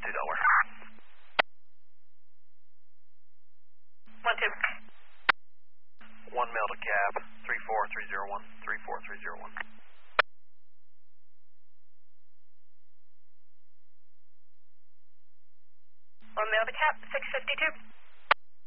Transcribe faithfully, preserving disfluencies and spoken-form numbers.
two Delaware. One two. One mail to cab, three four three zero one, three four three zero one. One mail to cap, six fifty-two.